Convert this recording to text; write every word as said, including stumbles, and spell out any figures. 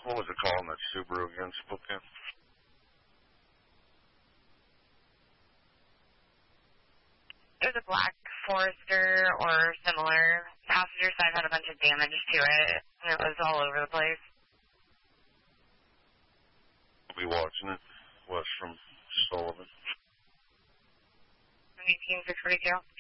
what was it called in that Subaru again, Spokane? It was a black Forester or similar. Passenger side had a bunch of damage to it, and it was all over the place. I'll be watching it. West from Sullivan. eighteen six forty-two.